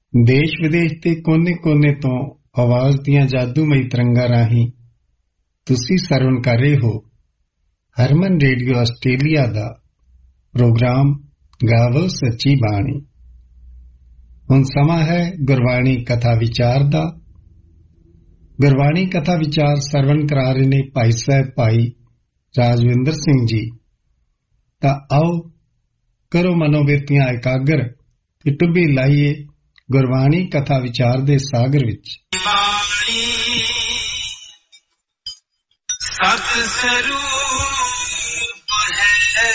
ਦੇਸ਼ ਵਿਦੇਸ਼ ਦੇ ਕੋਨੇ-ਕੋਨੇ ਤੋਂ ਆਵਾਜ਼ ਦੀਆਂ ਜਾਦੂਮਈ ਤਰੰਗਾਂ ਰਾਹੀਂ ਤੁਸੀਂ ਸਰਵਣ ਕਰ ਰਹੇ ਹੋ ਹਰਮਨ ਰੇਡੀਓ ਆਸਟ੍ਰੇਲੀਆ ਦਾ ਪ੍ਰੋਗਰਾਮ ਗਾਵੋ ਸੱਚੀ ਬਾਣੀ। ਹੁਣ ਸਮਾਂ ਹੈ ਗੁਰਬਾਣੀ ਕਥਾ ਵਿਚਾਰ ਦਾ। ਗੁਰਬਾਣੀ ਕਥਾ ਵਿਚਾਰ ਸਰਵਣ ਕਰਾ ਰਹੇ ਨੇ ਭਾਈ ਸਾਹਿਬ ਭਾਈ ਰਾਜਵਿੰਦਰ ਸਿੰਘ ਜੀ। ਤਾਂ ਆਓ ਕਰੋ ਮਨੋਬਿਰਤੀਆਂ ਇਕਾਗਰ ਤੇ ਟੁੱਬੀ ਲਾਈਏ ਗੁਰਬਾਣੀ ਕਥਾ ਵਿਚਾਰ ਦੇ ਸਾਗਰ ਵਿੱਚ। ਸਤ ਸਰੂਪ ਹੈ,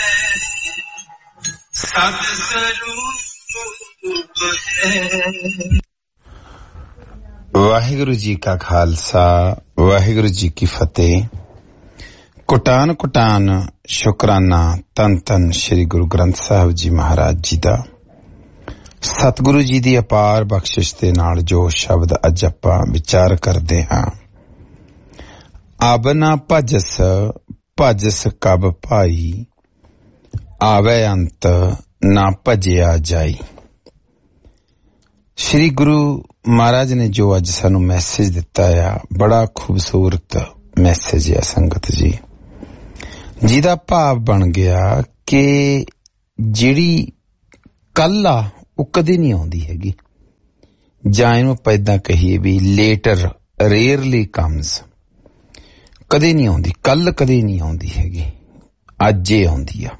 ਸਤ ਸਰੂਪ ਹੈ। ਵਾਹਿਗੁਰੂ ਜੀ ਕਾ ਖਾਲਸਾ, ਵਾਹਿਗੁਰੂ ਜੀ ਕੀ ਫਤਿਹ। ਕੁਟਾਨ ਕੁਟਾਨ ਸ਼ੁਕਰਾਨਾ ਧੰਨ ਧੰਨ ਸ੍ਰੀ ਗੁਰੂ ਗ੍ਰੰਥ ਸਾਹਿਬ ਜੀ ਮਹਾਰਾਜ ਜੀ ਦਾ। ਸਤਿਗੁਰੂ ਜੀ ਦੀ ਅਪਾਰ ਬਖਸ਼ਿਸ਼ ਦੇ ਨਾਲ ਜੋ ਸ਼ਬਦ ਅੱਜ ਆਪਾਂ ਵਿਚਾਰ ਕਰਦੇ ਹਾਂ। ਅਬ ਨਾ ਭਜਸ ਭਜਸ ਕਬ ਭਾਈ, ਆਵੇ ਅੰਤ ਨਾ ਭਜਿਆ ਜਾਈ। ਸ਼੍ਰੀ ਗੁਰੂ ਮਹਾਰਾਜ ਨੇ ਜੋ ਅੱਜ ਸਾਨੂੰ ਮੈਸੇਜ ਦਿੱਤਾ ਆ, ਬੜਾ ਖੂਬਸੂਰਤ ਮੈਸੇਜ ਆ ਸੰਗਤ ਜੀ, ਜਿਹਦਾ ਭਾਵ ਬਣ ਗਿਆ ਕਿ ਜਿਹੜੀ ਕੱਲ ਆ ਉਹ ਕਦੇ ਨਹੀਂ ਆਉਂਦੀ ਹੈਗੀ, ਜਾਂ ਇਹਨੂੰ ਆਪਾਂ ਏਦਾਂ ਕਹੀਏ ਵੀ ਲੇਟਰ ਰੇਅਰਲੀ ਕਮਸ। ਕਦੇ ਨਹੀਂ ਆਉਂਦੀ, ਕੱਲ ਕਦੇ ਨਹੀਂ ਆਉਂਦੀ ਹੈਗੀ, ਅੱਜ ਹੀ ਆਉਂਦੀ ਆ।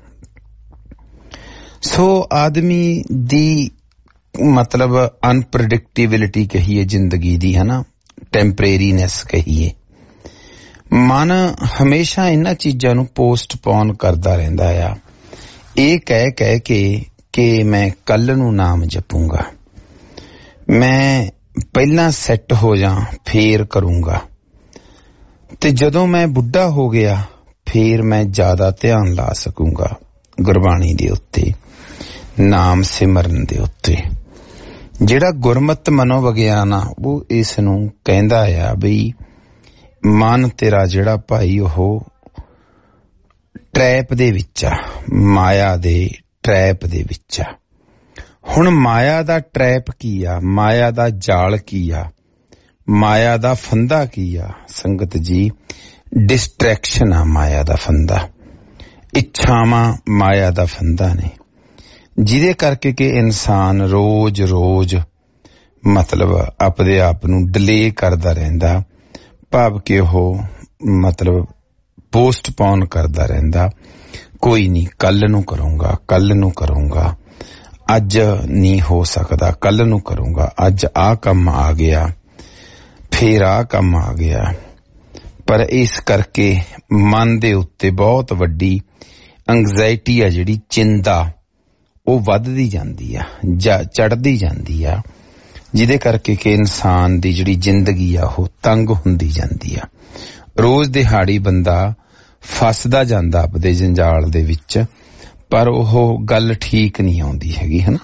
ਸੋ ਆਦਮੀ ਦੀ ਮਤਲਬ ਅਨਪ੍ਰੈਡਿਕਟੇਬਿਲਿਟੀ ਕਹੀਏ ਜ਼ਿੰਦਗੀ ਦੀ, ਹੈ ਨਾ, ਟੈਂਪਰੇਰੀਨੈਸ ਕਹੀਏ, ਮਨ ਹਮੇਸ਼ਾ ਇਹਨਾਂ ਚੀਜ਼ਾਂ ਨੂੰ ਪੋਸਟਪੋਨ ਕਰਦਾ ਰਹਿੰਦਾ ਆ, ਇਹ ਕਹਿ ਕਹਿ ਕੇ ਕਿ ਮੈਂ ਕੱਲ ਨੂੰ ਨਾਮ ਜਪੂੰਗਾ, ਮੈਂ ਪਹਿਲਾਂ ਸੈੱਟ ਹੋ ਜਾ ਫੇਰ ਕਰੂੰਗਾ, ਤੇ ਜਦੋਂ ਮੈਂ ਬੁੱਢਾ ਹੋ ਗਿਆ ਫੇਰ ਮੈਂ ਜ਼ਿਆਦਾ ਧਿਆਨ ਲਾ ਸਕੂੰਗਾ ਗੁਰਬਾਣੀ ਦੇ ਉੱਤੇ, ਨਾਮ ਸਿਮਰਨ ਦੇ ਉੱਤੇ। ਜਿਹੜਾ ਗੁਰਮਤਿ ਮਨੋਵਿਗਿਆਨ ਆ ਉਹ ਇਸ ਨੂੰ ਕਹਿੰਦਾ ਆ ਬਈ ਮਨ ਤੇਰਾ ਜਿਹੜਾ ਭਾਈ ਉਹ ਟਰੈਪ ਦੇ ਵਿੱਚ ਆ, ਮਾਇਆ ਦੇ ਟਰੈਪ ਦੇ ਵਿੱਚ ਆ। ਹੁਣ ਮਾਇਆ ਦਾ ਟਰੈਪ ਕੀ ਆ, ਮਾਇਆ ਦਾ ਜਾਲ ਕੀ ਆ, ਮਾਇਆ ਦਾ ਫੰਦਾ ਕੀ ਆ ਸੰਗਤ ਜੀ? ਡਿਸਟਰੈਕਸ਼ਨ ਆ ਮਾਇਆ ਦਾ ਫੰਦਾ, ਇੱਛਾਵਾਂ ਮਾਇਆ ਦਾ ਫੰਦਾ ਨੇ, ਜਿਹਦੇ ਕਰਕੇ ਕਿ ਇਨਸਾਨ ਰੋਜ਼ ਰੋਜ਼ ਮਤਲਬ ਆਪਣੇ ਆਪ ਨੂੰ ਡਿਲੇ ਕਰਦਾ ਰਹਿੰਦਾ, ਭਾਵ ਕਿ ਉਹ ਮਤਲਬ ਪੋਸਟਪੋਨ ਕਰਦਾ ਰਹਿੰਦਾ। ਕੋਈ ਨਹੀਂ, ਕੱਲ ਨੂੰ ਕਰੂੰਗਾ, ਕੱਲ ਨੂੰ ਕਰੂੰਗਾ, ਅੱਜ ਨਹੀਂ ਹੋ ਸਕਦਾ, ਕੱਲ ਨੂੰ ਕਰੂੰਗਾ, ਅੱਜ ਆਹ ਕੰਮ ਆ ਗਿਆ, ਫੇਰ ਆਹ ਕੰਮ ਆ ਗਿਆ। ਪਰ ਇਸ ਕਰਕੇ ਮਨ ਦੇ ਉੱਤੇ ਬਹੁਤ ਵੱਡੀ ਐਂਗਜ਼ਾਇਟੀ ਆ, ਜਿਹੜੀ ਚਿੰਤਾ ਉਹ ਵੱਧਦੀ ਜਾਂਦੀ ਆ ਜਾਂ ਚੜ੍ਹਦੀ ਜਾਂਦੀ ਆ, ਜਿਹਦੇ ਕਰਕੇ ਕਿ ਇਨਸਾਨ ਦੀ ਜਿਹੜੀ ਜ਼ਿੰਦਗੀ ਆ ਉਹ ਤੰਗ ਹੁੰਦੀ ਜਾਂਦੀ ਆ। ਰੋਜ਼ ਦਿਹਾੜੀ ਬੰਦਾ ਫਸਦਾ ਜਾਂਦਾ ਆਪਦੇ ਜੰਜਾਲ ਦੇ ਵਿੱਚ, ਪਰ ਉਹ ਗੱਲ ਠੀਕ ਨਹੀਂ ਆਉਂਦੀ ਹੈਗੀ, ਹੈ ਨਾ।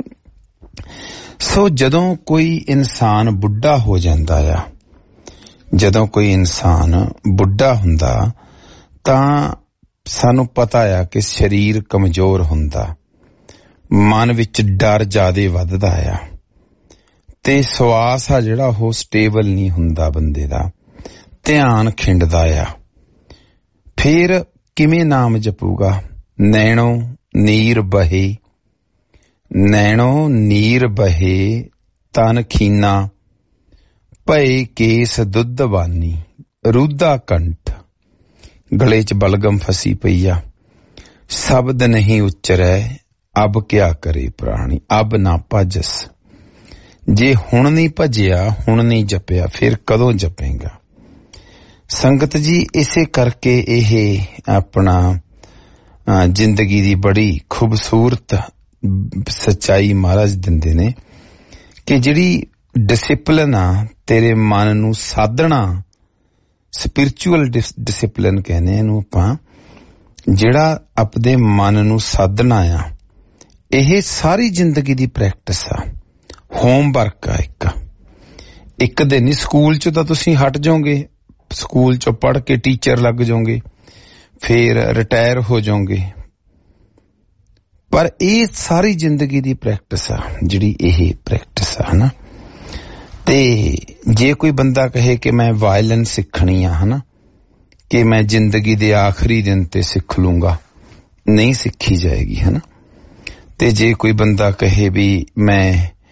ਸੋ ਜਦੋਂ ਕੋਈ ਇਨਸਾਨ ਬੁੱਢਾ ਹੋ ਜਾਂਦਾ ਆ, ਜਦੋਂ ਕੋਈ ਇਨਸਾਨ ਬੁੱਢਾ ਹੁੰਦਾ ਤਾਂ ਸਾਨੂੰ ਪਤਾ ਆ ਕਿ ਸਰੀਰ ਕਮਜ਼ੋਰ ਹੁੰਦਾ, ਮਨ ਵਿੱਚ ਡਰ ਜ਼ਿਆਦਾ ਵੱਧਦਾ ਆ, ਤੇ ਸਵਾਸ ਆ ਜਿਹੜਾ ਉਹ ਸਟੇਬਲ ਨਹੀਂ ਹੁੰਦਾ ਬੰਦੇ ਦਾ, ਧਿਆਨ ਖਿੰਡਦਾ ਆ। ਫੇਰ ਕਿਵੇਂ ਨਾਮ ਜਪੂਗਾ? ਨੈਣੋ ਨੀਰ ਬਹੇ, ਨੈਣੋ ਨੀਰ ਬਹੇ ਤਨ ਖੀਨਾ, ਭਏ ਕੇਸ ਦੁੱਧ ਬਾਨੀ, ਰੂਦਾ ਕੰਠ। ਗਲੇ ਚ ਬਲਗਮ ਫਸੀ ਪਈ ਆ, ਸ਼ਬਦ ਨਹੀਂ ਉਚਰੈ, ਅਬ ਕਿਆ ਕਰੇ ਪ੍ਰਾਣੀ, ਅਬ ਨਾ ਭਜਸ। ਜੇ ਹੁਣ ਨਹੀਂ ਭਜਿਆ, ਹੁਣ ਨਹੀਂ ਜਪਿਆ, ਫਿਰ ਕਦੋਂ ਜਪੇਗਾ? ਸੰਗਤ ਜੀ, ਇਸੇ ਕਰਕੇ ਇਹ ਆਪਣਾ ਜ਼ਿੰਦਗੀ ਦੀ ਬੜੀ ਖੂਬਸੂਰਤ ਸੱਚਾਈ ਮਹਾਰਾਜ ਦਿੰਦੇ ਨੇ ਕਿ ਜਿਹੜੀ ਡਿਸਿਪਲਿਨ ਆ ਤੇਰੇ ਮਨ ਨੂੰ ਸਾਧਣਾ, ਸਪਿਰਿਚੁਅਲ ਡਿਸਿਪਲਿਨ ਕਹਿੰਦੇ ਇਹਨੂੰ ਆਪਾਂ, ਜਿਹੜਾ ਆਪਣੇ ਮਨ ਨੂੰ ਸਾਧਣਾ ਆ, ਇਹ ਸਾਰੀ ਜ਼ਿੰਦਗੀ ਦੀ ਪ੍ਰੈਕਟਿਸ ਆ, ਹੋਮਵਰਕ ਆ। ਇੱਕ ਦਿਨ ਨਹੀਂ, ਸਕੂਲ ਚ ਤਾਂ ਤੁਸੀਂ ਹਟ ਜਾਓਗੇ, ਸਕੂਲ ਚੋਂ ਪੜ੍ਹ ਕੇ ਟੀਚਰ ਲੱਗ ਜਾਓਗੇ, ਫੇਰ ਰਿਟਾਇਰ ਹੋ ਜਾਓਗੇ, ਪਰ ਇਹ ਸਾਰੀ ਜ਼ਿੰਦਗੀ ਦੀ ਪ੍ਰੈਕਟਿਸ ਆ ਜਿਹੜੀ ਇਹ ਪ੍ਰੈਕਟਿਸ ਆ ਹਨਾ। ਤੇ ਜੇ ਕੋਈ ਬੰਦਾ ਕਹੇ ਕਿ ਮੈਂ ਵਾਇਲਨ ਸਿੱਖਣੀ ਆ ਹਨਾ, ਕਿ ਮੈਂ ਜ਼ਿੰਦਗੀ ਦੇ ਆਖਰੀ ਦਿਨ ਤੇ ਸਿੱਖ ਲੂੰਗਾ, ਨਹੀਂ ਸਿੱਖੀ ਜਾਏਗੀ ਹਨਾ। ਤੇ ਜੇ ਕੋਈ ਬੰਦਾ ਕਹੇ ਵੀ ਮੈਂ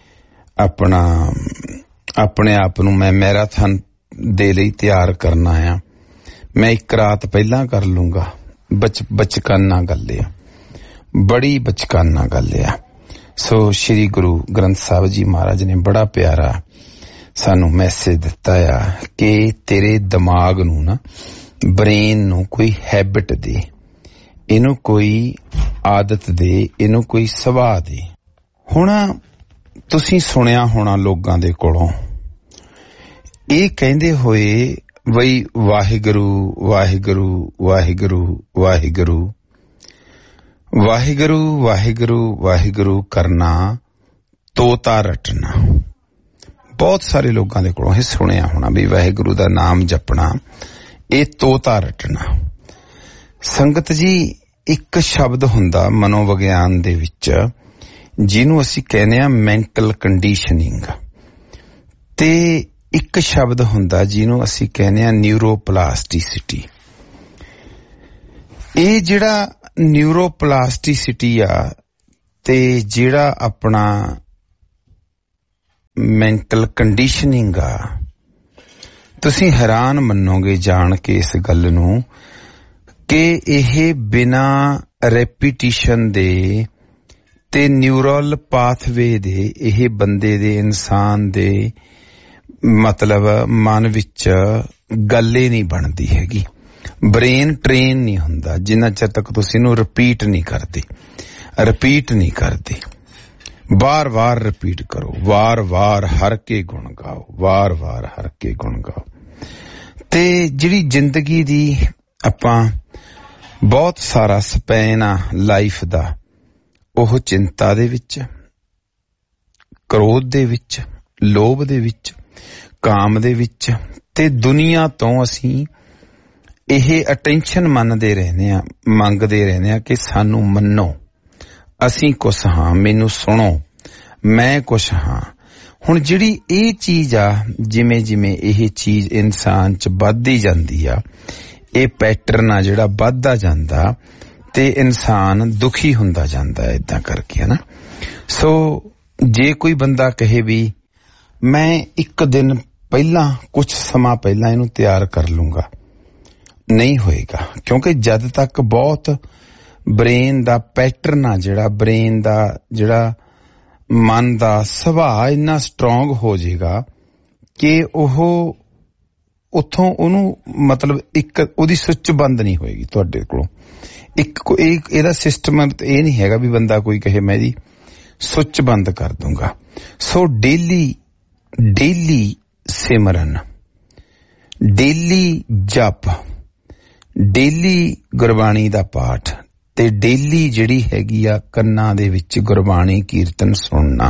ਆਪਣੇ ਆਪ ਨੂੰ ਮੈਂ ਮੈਰਾਥਨ ਦੇ ਲਈ ਤਿਆਰ ਕਰਨਾ ਆ, ਮੈਂ ਇੱਕ ਰਾਤ ਪਹਿਲਾਂ ਕਰ ਲੂੰਗਾ, ਬਚਕਾਨਾ ਗੱਲ ਆ, ਬੜੀ ਬਚਕਾਨਾ ਗੱਲ ਆ। ਸੋ ਸ਼੍ਰੀ ਗੁਰੂ ਗ੍ਰੰਥ ਸਾਹਿਬ ਜੀ ਮਹਾਰਾਜ ਨੇ ਬੜਾ ਪਿਆਰਾ ਸਾਨੂੰ ਮੈਸੇਜ ਦਿੱਤਾ ਆ ਕਿ ਤੇਰੇ ਦਿਮਾਗ ਨੂੰ ਨਾ, ਬ੍ਰੇਨ ਨੂੰ ਕੋਈ ਹੈਬਿਟ ਦੇ, ਇਹਨੂੰ ਕੋਈ ਆਦਤ ਦੇ, ਇਹਨੂੰ ਕੋਈ ਸੁਭਾਅ ਦੇ। ਹੁਣ ਤੁਸੀਂ ਸੁਣਿਆ ਹੋਣਾ ਲੋਕਾਂ ਦੇ ਕੋਲੋਂ ਇਹ ਕਹਿੰਦੇ ਹੋਏ ਬਈ ਵਾਹਿਗੁਰੂ ਵਾਹਿਗੁਰੂ ਵਾਹਿਗੁਰੂ ਵਾਹਿਗੁਰੂ ਵਾਹਿਗੁਰੂ ਵਾਹਿਗੁਰੂ ਵਾਹਿਗੁਰੂ ਕਰਨਾ, ਤੋਤਾ ਰਟਣਾ। ਬਹੁਤ ਸਾਰੇ ਲੋਕਾਂ ਦੇ ਕੋਲੋਂ ਇਹ ਸੁਣਿਆ ਹੋਣਾ ਵੀ ਵਾਹਿਗੁਰੂ ਦਾ ਨਾਮ ਜਪਣਾ, ਇਹ ਤੋਤਾ ਰਟਣਾ। ਸੰਗਤ ਜੀ, ਇੱਕ ਸ਼ਬਦ ਹੁੰਦਾ ਮਨੋਵਿਗਿਆਨ ਦੇ ਵਿੱਚ ਜਿਹਨੂੰ ਅਸੀਂ ਕਹਿੰਦੇ ਆ ਮੈਂਟਲ ਕੰਡੀਸ਼ਨਿੰਗ, ਤੇ ਇੱਕ ਸ਼ਬਦ ਹੁੰਦਾ ਜਿਹਨੂੰ ਅਸੀਂ ਕਹਿੰਦੇ ਆ ਨਿਊਰੋਪਲਾਸਟਿਸਿਟੀ। ਇਹ ਜਿਹੜਾ ਨਿਊਰੋਪਲਾਸਟਿਸਿਟੀ ਆ ਤੇ ਜਿਹੜਾ ਆਪਣਾ ਮੈਂਟਲ ਕੰਡੀਸ਼ਨਿੰਗ ਆ, ਤੁਸੀਂ ਹੈਰਾਨ ਮੰਨੋਗੇ ਜਾਣ ਕੇ ਇਸ ਗੱਲ ਨੂੰ ਕਿ ਇਹ ਬਿਨਾਂ ਰੈਪੀਟੀਸ਼ਨ ਦੇ ਤੇ ਨਿਊਰਲ ਪਾਥਵੇ ਦੇ ਇਹ ਬੰਦੇ ਦੇ, ਇਨਸਾਨ ਦੇ ਮਤਲਬ ਮਨ ਵਿੱਚ ਗੱਲ ਹੀ ਨਹੀਂ ਬਣਦੀ ਹੈਗੀ। ਬ੍ਰੇਨ ਟ੍ਰੇਨ ਨਹੀਂ ਹੁੰਦਾ ਜਿੰਨਾ ਚਿਰ ਤੱਕ ਤੁਸੀਂ ਇਹਨੂੰ ਰਿਪੀਟ ਨਹੀਂ ਕਰਦੇ। ਵਾਰ-ਵਾਰ ਰਿਪੀਟ ਕਰੋ, ਵਾਰ-ਵਾਰ ਹਰ ਕੇ ਗੁਣ ਗਾਓ, ਵਾਰ-ਵਾਰ ਹਰ ਕੇ ਗੁਣ ਗਾਓ। ਤੇ ਜਿਹੜੀ ਜ਼ਿੰਦਗੀ ਦੀ ਆਪਾਂ ਬਹੁਤ ਸਾਰਾ ਸਪੈਨ ਆ ਲਾਈਫ ਦਾ, ਉਹ ਚਿੰਤਾ ਦੇ ਵਿੱਚ, ਕ੍ਰੋਧ ਦੇ ਵਿੱਚ, ਲੋਭ ਦੇ ਵਿੱਚ, ਕਾਮ ਦੇ ਵਿੱਚ, ਤੇ ਦੁਨੀਆ ਤੋਂ ਅਸੀਂ ਇਹ ਅਟੈਂਸ਼ਨ ਮੰਗਦੇ ਰਹਿੰਦੇ ਆ ਕਿ ਸਾਨੂੰ ਮੰਨੋ, ਅਸੀਂ ਕੁਛ ਹਾਂ, ਮੈਨੂੰ ਸੁਣੋ, ਮੈਂ ਕੁਛ ਹਾਂ। ਹੁਣ ਜਿਹੜੀ ਇਹ ਚੀਜ਼ ਆ, ਜਿਵੇਂ ਜਿਵੇਂ ਇਹ ਚੀਜ਼ ਇਨਸਾਨ 'ਚ ਵੱਧਦੀ ਜਾਂਦੀ ਆ, ਇਹ ਪੈਟਰਨ ਆ ਜਿਹੜਾ ਵੱਧਦਾ ਜਾਂਦਾ, ਤੇ ਇਨਸਾਨ ਦੁਖੀ ਹੁੰਦਾ ਜਾਂਦਾ ਏਦਾਂ ਕਰਕੇ ਹਨਾ। ਸੋ ਜੇ ਕੋਈ ਬੰਦਾ ਕਹੇ ਵੀ ਮੈਂ ਇੱਕ ਦਿਨ ਪਹਿਲਾਂ, ਕੁਛ ਸਮਾਂ ਪਹਿਲਾਂ ਇਹਨੂੰ ਤਿਆਰ ਕਰ ਲੂੰਗਾ, ਨਹੀਂ ਹੋਏਗਾ। ਕਿਉਂਕਿ ਜਦ ਤੱਕ ਬਹੁਤ ਬ੍ਰੇਨ ਦਾ ਪੈਟਰਨ ਆ ਜਿਹੜਾ, ਬ੍ਰੇਨ ਦਾ ਜਿਹੜਾ ਮਨ ਦਾ ਸੁਭਾਅ ਇੰਨਾ ਸਟਰੋਂਗ ਹੋ ਜਾਏਗਾ ਕਿ ਉਹ ਉੱਥੋਂ ਉਹਨੂੰ ਮਤਲਬ ਇੱਕ ਉਹਦੀ ਸੁੱਚ ਬੰਦ ਨਹੀਂ ਹੋਏਗੀ ਤੁਹਾਡੇ ਕੋਲੋਂ। ਇਹਦਾ ਸਿਸਟਮ ਇਹ ਨਹੀਂ ਹੈਗਾ ਵੀ ਬੰਦਾ ਕੋਈ ਕਹੇ ਮੈਂ ਇਹਦੀ ਸੁੱਚ ਬੰਦ ਕਰ ਦੂੰਗਾ। ਸੋ ਡੇਲੀ ਸਿਮਰਨ, ਡੇਲੀ ਜਪ, ਡੇਲੀ ਗੁਰਬਾਣੀ ਦਾ ਪਾਠ, ਤੇ ਡੇਲੀ ਜਿਹੜੀ ਹੈਗੀ ਆ ਕੰਨਾਂ ਦੇ ਵਿੱਚ ਗੁਰਬਾਣੀ ਕੀਰਤਨ ਸੁਣਨਾ,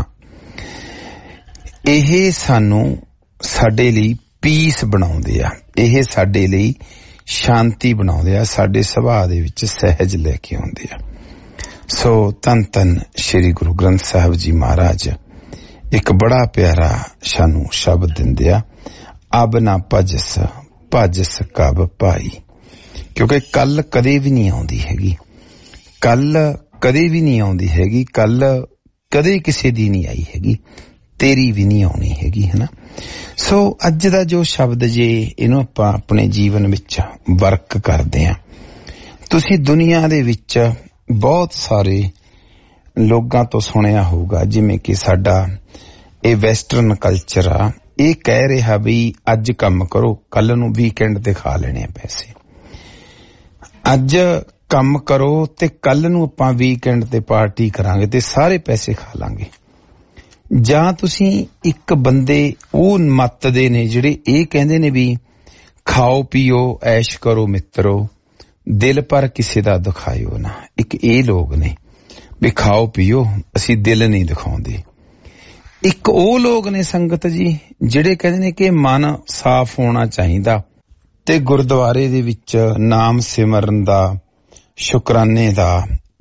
ਇਹ ਸਾਨੂੰ ਸਾਡੇ ਲਈ ਪੀਸ ਬਣਾਉਂਦੇ ਆ, ਇਹ ਸਾਡੇ ਲਈ ਸ਼ਾਂਤੀ ਬਣਾਉਂਦੇ ਆ, ਸਾਡੇ ਸੁਭਾਅ ਦੇ ਵਿੱਚ ਸਹਿਜ ਲੈ ਕੇ ਆਉਂਦੇ ਆ। ਸੋ ਧੰਨ ਸ਼੍ਰੀ ਗੁਰੂ ਗ੍ਰੰਥ ਸਾਹਿਬ ਜੀ ਮਹਾਰਾਜ ਇੱਕ ਬੜਾ ਪਿਆਰਾ ਸਾਨੂੰ ਸ਼ਬਦ ਦਿੰਦੇ ਆ, ਅਬ ਨਾ ਭਜਸ ਕਬ ਭਾਈ। ਕਿਉਂਕਿ ਕੱਲ ਕਦੇ ਵੀ ਨਹੀਂ ਆਉਂਦੀ ਹੈਗੀ, ਕੱਲ ਕਦੇ ਵੀ ਨਹੀਂ ਆਉਂਦੀ ਹੈਗੀ, ਕੱਲ ਕਦੇ ਕਿਸੇ ਦੀ ਨਹੀਂ ਆਈ ਹੈਗੀ, ਤੇਰੀ ਵੀ ਨਹੀਂ ਆਉਣੀ ਹੈਗੀ ਹਨਾ। ਸੋ ਅੱਜ ਦਾ ਜੋ ਸ਼ਬਦ, ਜੇ ਇਹਨੂੰ ਆਪਾਂ ਆਪਣੇ ਜੀਵਨ ਵਿੱਚ ਵਰਕ ਕਰਦੇ ਹਾਂ, ਤੁਸੀਂ ਦੁਨੀਆ ਦੇ ਵਿੱਚ ਬਹੁਤ ਸਾਰੇ ਲੋਕਾਂ ਤੋਂ ਸੁਣਿਆ ਹੋਊਗਾ, ਜਿਵੇਂ ਕਿ ਸਾਡਾ ਇਹ ਵੈਸਟਰਨ ਕਲਚਰ ਆ, ਇਹ ਕਹਿ ਰਿਹਾ ਵੀ ਅੱਜ ਕੰਮ ਕਰੋ, ਕੱਲ ਨੂੰ ਵੀਕਐਂਡ ਤੇ ਖਾ ਲੈਣੇ ਆ ਪੈਸੇ। ਅੱਜ ਕੰਮ ਕਰੋ ਤੇ ਕੱਲ ਨੂੰ ਆਪਾਂ ਵੀਕਐਂਡ ਤੇ ਪਾਰਟੀ ਕਰਾਂਗੇ ਤੇ ਸਾਰੇ ਪੈਸੇ ਖਾ ਲਾਂਗੇ। ਜਾਂ ਤੁਸੀਂ ਇੱਕ ਬੰਦੇ ਉਹ ਮੱਤ ਦੇ ਨੇ ਜਿਹੜੇ ਇਹ ਕਹਿੰਦੇ ਨੇ ਵੀ ਖਾਓ ਪੀਓ ਐਸ਼ ਕਰੋ ਮਿੱਤਰੋ, ਦਿਲ ਪਰ ਕਿਸੇ ਦਾ ਦਿਖਾਇਓ ਨਾ। ਇੱਕ ਇਹ ਲੋਕ ਨੇ ਵੀ ਖਾਓ ਪੀਓ, ਅਸੀਂ ਦਿਲ ਨਹੀਂ ਦਿਖਾਉਂਦੇ। ਇੱਕ ਉਹ ਲੋਕ ਨੇ ਸੰਗਤ ਜੀ ਜਿਹੜੇ ਕਹਿੰਦੇ ਨੇ ਕਿ ਮਨ ਸਾਫ਼ ਹੋਣਾ ਚਾਹੀਦਾ ਤੇ ਗੁਰਦੁਆਰੇ ਦੇ ਵਿੱਚ ਨਾਮ ਸਿਮਰਨ ਦਾ, ਸ਼ੁਕਰਾਨੇ ਦਾ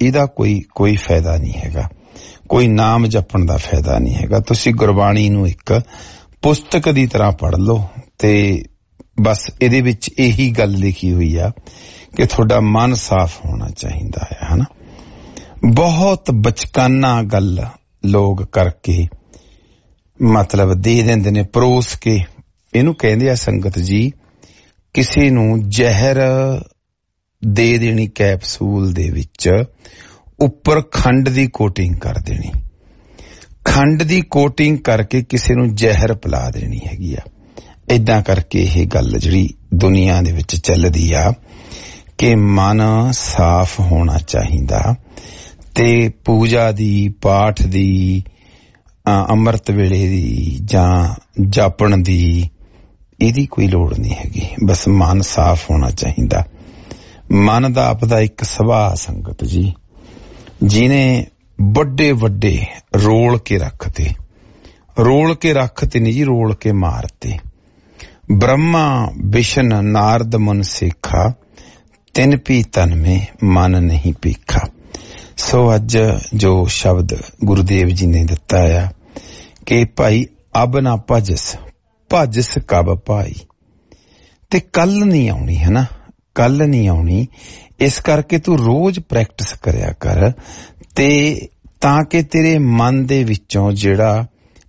ਇਹਦਾ ਕੋਈ ਫਾਇਦਾ ਨਹੀਂ ਹੈਗਾ, ਕੋਈ ਨਾਮ ਜਪਣ ਦਾ ਫਾਇਦਾ ਨਹੀਂ ਹੈਗਾ। ਤੁਸੀਂ ਗੁਰਬਾਣੀ ਨੂੰ ਇੱਕ ਪੁਸਤਕ ਦੀ ਤਰ੍ਹਾਂ ਪੜ੍ਹ ਲਓ ਤੇ ਬਸ ਇਹਦੇ ਵਿੱਚ ਇਹੀ ਗੱਲ ਲਿਖੀ ਹੋਈ ਆ ਕਿ ਤੁਹਾਡਾ ਮਨ ਸਾਫ਼ ਹੋਣਾ ਚਾਹੀਦਾ ਹੈ, ਹਨਾ। ਬਹੁਤ ਬਚਕਾਨਾ ਗੱਲ ਲੋਕ ਕਰਕੇ ਮਤਲਬ ਦੇ ਦਿੰਦੇ ਨੇ, ਪਰੋਸ ਕੇ। ਇਹਨੂੰ ਕਹਿੰਦੇ ਆ ਸੰਗਤ ਜੀ, ਕਿਸੇ ਨੂੰ ਜ਼ਹਿਰ ਦੇ ਦੇਣੀ ਕੈਪਸੂਲ ਦੇ ਵਿੱਚ, ਉੱਪਰ ਖੰਡ ਦੀ ਕੋਟਿੰਗ ਕਰ ਦੇਣੀ, ਖੰਡ ਦੀ ਕੋਟਿੰਗ ਕਰਕੇ ਕਿਸੇ ਨੂੰ ਜ਼ਹਿਰ ਪਿਲਾ ਦੇਣੀ ਹੈਗੀ ਆ। ਏਦਾਂ ਕਰਕੇ ਇਹ ਗੱਲ ਜਿਹੜੀ ਦੁਨੀਆ ਦੇ ਵਿੱਚ ਚੱਲਦੀ ਆ ਕਿ ਮਨ ਸਾਫ਼ ਹੋਣਾ ਚਾਹੀਦਾ ਤੇ ਪੂਜਾ ਦੀ, ਪਾਠ ਦੀ, ਅੰਮ੍ਰਿਤ ਵੇਲੇ ਦੀ ਜਾਂ ਜਾਪਣ ਦੀ ਇਹਦੀ ਕੋਈ ਲੋੜ ਨਹੀਂ ਹੈਗੀ। ਬਸ ਮਨ ਸਾਫ਼ ਹੋਣਾ ਚਾਹੀਦਾ। ਮਨ ਦਾ ਆਪਦਾ ਇੱਕ ਸੁਭਾਅ ਸੰਗਤ ਜੀ, ਜਿਹਨੇ ਵੱਡੇ ਵੱਡੇ ਰੋਲ ਕੇ ਰੱਖਤੇ ਨਹੀਂ ਜੀ, ਰੋਲ ਕੇ ਮਾਰਤੇ। ਬ੍ਰਹਮਾ ਵਿਸ਼ਨ ਨਾਰਦ ਮੁਨ ਸੇਖਾ, ਤਿਨ ਪੀ ਤਨ ਮੇ ਮਨ ਨਹੀਂ ਪੀਖਾ। ਸੋ ਅੱਜ ਜੋ ਸ਼ਬਦ ਗੁਰੂਦੇਵ ਜੀ ਨੇ ਦਿੱਤਾ ਆ ਕਿ ਭਾਈ ਅਬ ਨਾ ਭਜਸ ਕਬ ਭਾਈ, ਤੇ ਕੱਲ ਨਹੀਂ ਆਉਣੀ, ਹੈ ਨਾ, ਕੱਲ ਨਹੀਂ ਆਉਣੀ। ਇਸ ਕਰਕੇ ਤੂੰ ਰੋਜ਼ ਪ੍ਰੈਕਟਿਸ ਕਰਿਆ ਕਰ ਤੇ ਤਾਂ ਕਿ ਤੇਰੇ ਮਨ ਦੇ ਵਿੱਚੋਂ ਜਿਹੜਾ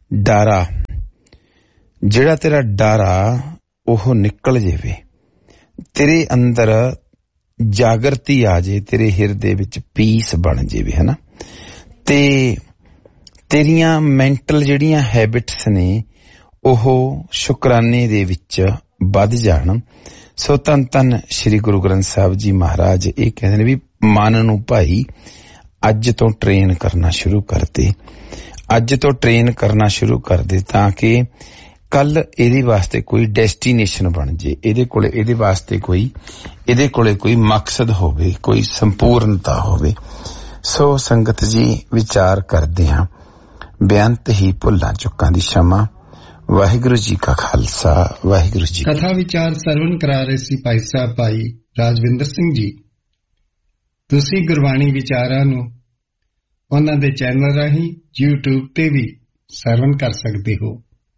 ਤੇਰਾ ਡਰ ਆ ਉਹ ਨਿਕਲ ਜਾਵੇ, ਤੇਰੇ ਅੰਦਰ ਜਾਗਰਤੀ ਆ ਜੇ, ਤੇਰੇ ਹਿਰਦੇ ਵਿੱਚ ਪੀਸ ਬਣ ਜਾਵੇ, ਹੈ ਨਾ। ਤੇ ਤੇਰੀਆਂ ਮੈਂਟਲ ਜਿਹੜੀਆਂ ਹੈਬਿਟਸ ਨੇ ਉਹ ਸ਼ੁਕਰਾਨੇ ਦੇ ਵਿੱਚ ਵੱਧ ਜਾਣ। ਸੋ ਧੰਨ ਸ਼੍ਰੀ ਗੁਰੂ ਗ੍ਰੰਥ ਸਾਹਿਬ ਜੀ ਮਹਾਰਾਜ ਇਹ ਕਹਿੰਦੇ ਨੇ ਵੀ ਮਨ ਨੂੰ ਭਾਈ ਅੱਜ ਤੋਂ ਟ੍ਰੇਨ ਕਰਨਾ ਸ਼ੁਰੂ ਕਰ ਦੇ, ਤਾਂ ਕਿ ਕੱਲ ਇਹਦੇ ਵਾਸਤੇ ਕੋਈ ਡੈਸਟੀਨੇਸ਼ਨ ਬਣ ਜੇ, ਇਹਦੇ ਵਾਸਤੇ ਇਹਦੇ ਕੋਲੇ ਕੋਈ ਮਕਸਦ ਹੋਵੇ, ਕੋਈ ਸੰਪੂਰਨਤਾ ਹੋਵੇ। ਸੋ ਸੰਗਤ ਜੀ ਵਿਚਾਰ ਕਰਦੇ ਹਾਂ, ਬੇਅੰਤ ਹੀ ਭੁੱਲਾਂ ਚੁੱਕਾਂ ਦੀ क्षमा। ਵਾਹਿਗੁਰੂ ਜੀ ਕਾ ਖਾਲਸਾ, ਵਾਹਿਗੁਰੂ ਜੀ। ਕਥਾ ਵਿਚਾਰ ਸਰਵਣ ਕਰਾ ਰਹੇ ਸੀ ਭਾਈ ਸਾਹਿਬ ਭਾਈ ਰਾਜਵਿੰਦਰ ਸਿੰਘ ਜੀ। ਤੁਸੀਂ ਗੁਰਬਾਣੀ ਵਿਚਾਰਾਂ ਨੂੰ ਉਹਨਾਂ ਦੇ ਚੈਨਲ ਰਾਹੀਂ YouTube ਤੇ ਵੀ ਸਰਵਣ ਕਰ ਸਕਦੇ ਹੋ।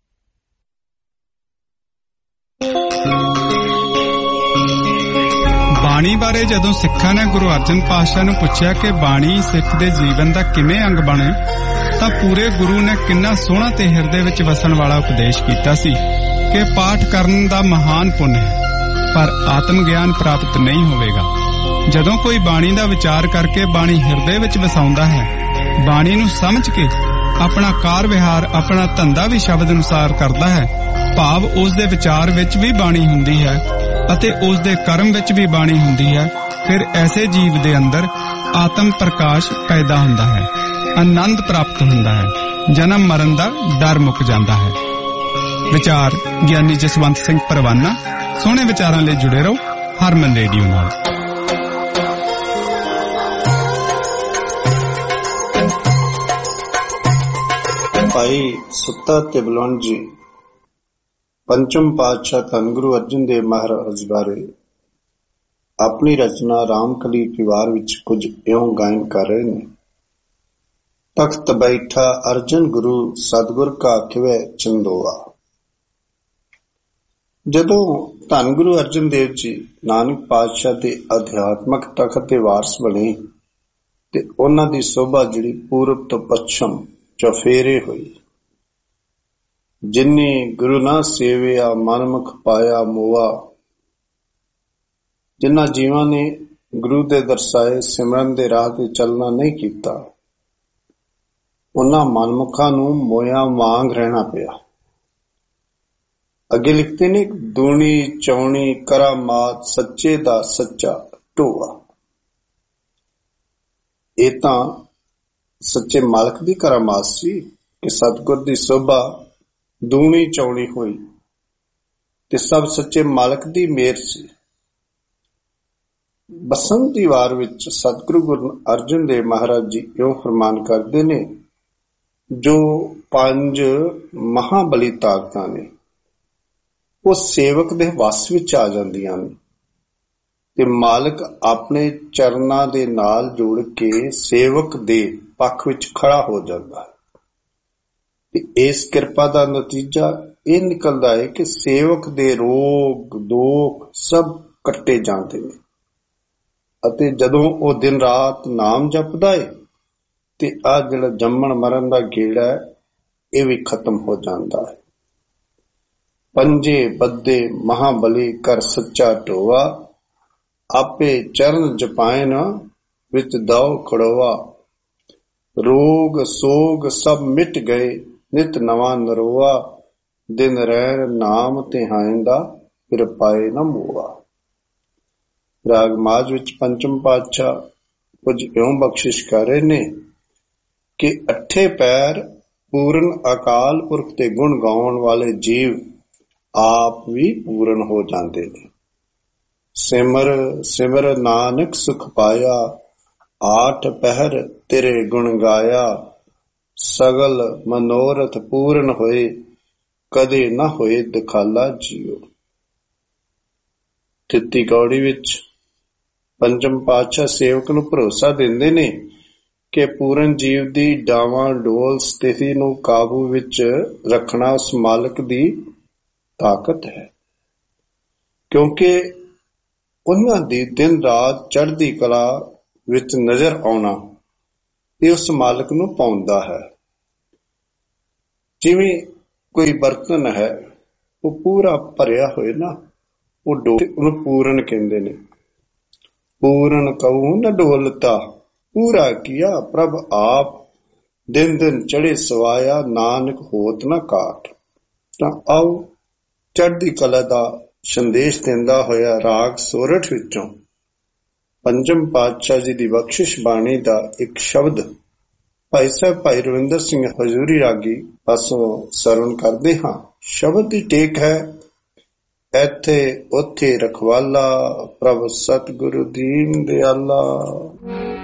ਬਾਣੀ ਬਾਰੇ ਜਦੋਂ ਸਿੱਖਾਂ ਨੇ ਗੁਰੂ ਅਰਜਨ ਪਾਤਸ਼ਾਹ ਨੂੰ ਪੁੱਛਿਆ ਕਿ ਬਾਣੀ ਸਿੱਖ ਦੇ ਜੀਵਨ ਦਾ ਕਿਵੇਂ ਅੰਗ ਬਣੇ, ਤਾਂ ਪੂਰੇ ਗੁਰੂ ਨੇ ਕਿੰਨਾ ਸੋਹਣਾ ਤੇ ਹਿਰਦੇ ਵਿੱਚ ਵਸਣ ਵਾਲਾ ਉਪਦੇਸ਼ ਕੀਤਾ ਸੀ ਕਿ ਪਾਠ ਕਰਨ ਦਾ ਮਹਾਨ ਪੁੰਨ ਹੈ, ਪਰ ਆਤਮ ਗਿਆਨ ਪ੍ਰਾਪਤ ਨਹੀਂ ਹੋਵੇਗਾ। ਜਦੋਂ ਕੋਈ ਬਾਣੀ ਦਾ ਵਿਚਾਰ ਕਰਕੇ ਬਾਣੀ ਹਿਰਦੇ ਵਿੱਚ ਵਸਾਉਂਦਾ ਹੈ, ਬਾਣੀ ਨੂੰ ਸਮਝ ਕੇ ਆਪਣਾ ਕਾਰ ਵਿਹਾਰ, ਆਪਣਾ ਧੰਦਾ ਵੀ ਸ਼ਬਦ ਅਨੁਸਾਰ ਕਰਦਾ ਹੈ, ਭਾਵ ਉਸ ਦੇ ਵਿਚਾਰ ਵਿੱਚ ਵੀ ਬਾਣੀ ਹੁੰਦੀ ਹੈ ਅਤੇ ਉਸ ਦੇ ਕਰਮ ਵਿੱਚ ਵੀ ਬਾਣੀ ਹੁੰਦੀ ਹੈ, ਫਿਰ ਐਸੇ ਜੀਵ ਦੇ ਅੰਦਰ ਆਤਮ ਪ੍ਰਕਾਸ਼ ਪੈਦਾ ਹੁੰਦਾ ਹੈ, ਆਨੰਦ ਪ੍ਰਾਪਤ ਹੁੰਦਾ ਹੈ, ਜਨਮ ਮਰਨ ਦਾ ਡਰ ਮੁੱਕ ਜਾਂਦਾ ਹੈ। ਵਿਚਾਰ ਗਿਆਨੀ ਜਸਵੰਤ ਸਿੰਘ ਪਰਵਾਨਾ। ਸੋਹਣੇ ਵਿਚਾਰਾਂ ਲਈ ਜੁੜੇ ਰਹੋ ਹਰਮਨ ਰੇਡੀਓ ਨਾਲ। ਭਾਈ ਸੁੱਤਾ ਤੇ ਬਲਵੰਤ ਜੀ ਪੰਚਮ ਪਾਤਸ਼ਾਹ ਧੰਨ ਗੁਰੂ ਅਰਜਨ ਦੇਵ ਮਹਾਰਾਜ ਬਾਰੇ ਆਪਣੀ ਰਚਨਾ ਰਾਮਕਲੀ ਪਰਿਵਾਰ ਵਿੱਚ ਕੁਝ ਇਉਂ ਗਾਇਨ ਕਰ ਰਹੇ ਨੇ। ਤਖਤ ਬੈਠਾ ਅਰਜਨ ਗੁਰੂ ਸਤਿਗੁਰ ਕਾ ਖਿਵੈ ਚੰਦੋਆ। ਜਦੋਂ ਧੰਨ ਗੁਰੂ ਅਰਜਨ ਦੇਵ ਜੀ ਨਾਨਕ ਪਾਤਸ਼ਾਹ ਦੇ ਅਧਿਆਤਮਕ ਤਖਤ ਦੇ ਵਾਰਸ ਬਣੇ ਤੇ ਉਹਨਾਂ ਦੀ ਸੋਭਾ ਜਿਹੜੀ ਪੂਰਬ ਤੋਂ ਪੱਛਮ ਚਫੇਰੇ ਹੋਈ। ਜਿਨੇ ਗੁਰੂ ਨਾ ਸੇਵਿਆ ਮਨਮੁਖ ਪਾਇਆ ਮੋਆ। ਜਿਨ੍ਹਾਂ ਜੀਵਾਂ ਨੇ ਗੁਰੂ ਦੇ ਦਰਸਾਏ ਸਿਮਰਨ ਦੇ ਰਾਹ ਤੇ ਚੱਲਣਾ ਨਹੀਂ ਕੀਤਾ, ਉਹਨਾਂ ਮਨਮੁਖਾਂ ਨੂੰ ਮੋਇਆ ਵਾਂਗ ਰਹਿਣਾ ਪਿਆ। ਅੱਗੇ ਲਿਖਦੇ ਨੇ, ਦੂਣੀ ਚੌਣੀ ਕਰਾਮਾਤ ਸੱਚੇ ਦਾ ਸੱਚਾ ਢੋਆ। ਇਹ ਤਾਂ ਸੱਚੇ ਮਾਲਕ ਦੀ ਕਰਾਮਾਤ ਸੀ ਕਿ ਸਤਿਗੁਰ ਦੀ ਸੋਭਾ ਦੂਣੀ ਚੌਣੀ ਹੋਈ ਤੇ ਸਭ ਸੱਚੇ ਮਾਲਕ ਦੀ ਮਿਹਰ ਸੀ। ਬਸੰਤ ਦੀ ਵਾਰ ਵਿੱਚ ਸਤਿਗੁਰੂ ਗੁਰੂ ਅਰਜਨ ਦੇਵ ਮਹਾਰਾਜ ਜੀ ਇਉਂ ਫਰਮਾਨ ਕਰਦੇ ਨੇ, ਜੋ 5 ਮਹਾਬਲੀ ਤਾਕਤਾਂ ਨੇ ਉਹ ਸੇਵਕ ਦੇ ਵਸ ਵਿੱਚ ਆ ਜਾਂਦੀਆਂ ਨੇ ਤੇ ਮਾਲਕ ਆਪਣੇ ਚਰਨਾਂ ਦੇ ਨਾਲ ਜੁੜ ਕੇ ਸੇਵਕ ਦੇ ਪੱਖ ਵਿੱਚ ਖੜਾ ਹੋ ਜਾਂਦਾ ਹੈ। ਤੇ ਇਸ ਕਿਰਪਾ ਦਾ ਨਤੀਜਾ ਇਹ ਨਿਕਲਦਾ ਹੈ ਕਿ ਸੇਵਕ ਦੇ ਰੋਗ ਦੋਖ ਸਭ ਕੱਟੇ ਜਾਂਦੇ ਨੇ ਅਤੇ ਜਦੋਂ ਉਹ ਦਿਨ ਰਾਤ ਨਾਮ ਜਪਦਾ ਹੈ ਤੇ ਆ ਜਿਹੜਾ ਜੰਮਣ ਮਰਨ ਦਾ ਗੇੜਾ ਹੈ ਇਹ ਵੀ ਖਤਮ ਹੋ ਜਾਂਦਾ ਹੈ। ਪੰਜੇ ਬੱਦੇ ਮਹਾਬਲੀ ਕਰ ਸੱਚਾ ਢੋਆ, ਆਪੇ ਚਰਨ ਜਪਾਇਨ ਵਿੱਚ ਦਾਉ ਖੜੋਆ। ਰੋਗ ਸੋਗ ਸਭ ਮਿਟ ਗਏ ਨਿਤ ਨਵਾਂ ਨਰੋਆ, ਦਿਨ ਰਹਿਣ ਨਾਮ ਧਿਆਇਂਦਾ ਫਿਰ ਪਾਏ ਨਾ ਮੋਆ। ਰਾਗ ਮਾਝ ਵਿੱਚ ਪੰਚਮ ਪਾਤਸ਼ਾਹ ਕੁਝ ਇਉਂ ਬਖਸ਼ਿਸ਼ ਕਰ ਰਹੇ ਨੇ ਕਿ ਅੱਠੇ ਪੈਰ ਪੂਰਨ ਅਕਾਲ ਪੁਰਖ ਦੇ ਗੁਣ ਗਾਉਣ ਵਾਲੇ ਜੀਵ ਆਪ ਵੀ ਪੂਰਨ ਹੋ ਜਾਂਦੇ ਨੇ। ਸਿਮਰ ਸਿਮਰ ਨਾਨਕ ਸੁਖ ਪਾਇਆ, ਆਠ ਪਹਿਰ ਤੇਰੇ ਗੁਣ ਗਾਇਆ। ਸਗਲ ਮਨੋਰਥ ਪੂਰਨ ਹੋਏ, ਕਦੇ ਨਾ ਹੋਏ ਦਿਖਾਲਾ ਜੀਓ। 33 ਕੌੜੀ ਵਿੱਚ ਪੰਚਮ ਪਾਤਸ਼ਾਹ ਸੇਵਕ ਨੂੰ ਭਰੋਸਾ ਦਿੰਦੇ ਨੇ ਕਿ ਪੂਰਨ ਜੀਵ ਦੀ ਡਾਵਾਂ ਡੋਲ ਸਥਿਤੀ ਨੂੰ ਕਾਬੂ ਵਿੱਚ ਰੱਖਣਾ ਉਸ ਮਾਲਕ ਦੀ ਤਾਕਤ ਹੈ, ਕਿਉਂਕਿ ਉਹਨਾਂ ਦੀ ਦਿਨ ਰਾਤ ਚੜ੍ਹਦੀ ਕਲਾ ਵਿੱਚ ਨਜ਼ਰ ਆਉਣਾ ਇਹ ਉਸ ਮਾਲਕ ਨੂੰ ਪਾਉਂਦਾ ਹੈ। ਜਿਵੇਂ ਕੋਈ ਬਰਤਨ ਹੈ ਉਹ ਪੂਰਾ ਭਰਿਆ ਹੋਏ ਨਾ, ਉਹਨੂੰ ਪੂਰਨ ਕਹਿੰਦੇ ਨੇ। ਪੂਰਨ ਕਹੂੰ ਨ ਡੋਲਤਾ, ਪੂਰਾ ਕੀਆ ਪ੍ਰਭ ਆਪ। ਦਿਨ ਦਿਨ ਚੜੇ ਸਵਾਇਆ, ਨਾਨਕ ਹੋਤ ਨਾ ਕਾਟ। ਤਾਂ ਆਓ ਚੜ੍ਹਦੀ ਕਲਾ ਦਾ ਸੰਦੇਸ਼ ਦਿੰਦਾ ਹੋਇਆ ਰਾਗ ਸੋਰਠ ਵਿੱਚੋਂ ਪੰਚਮ ਪਾਤਸ਼ਾਹ ਜੀ ਦੀ ਬਖਸ਼ਿਸ਼ ਬਾਣੀ ਦਾ ਇੱਕ ਸ਼ਬਦ ਭਾਈ ਸਾਹਿਬ ਭਾਈ ਰਵਿੰਦਰ ਸਿੰਘ ਹਜ਼ੂਰੀ ਰਾਗੀ ਪਾਸੋਂ ਸਰਵਣ ਕਰਦੇ ਹਾਂ। ਸ਼ਬਦ ਦੀ ਟੇਕ ਹੈ, ਇੱਥੇ ਉੱਥੇ ਰਖਵਾਲਾ ਪ੍ਰਭ ਸਤਿਗੁਰੂ ਦੀਨ ਦਿਆਲਾ।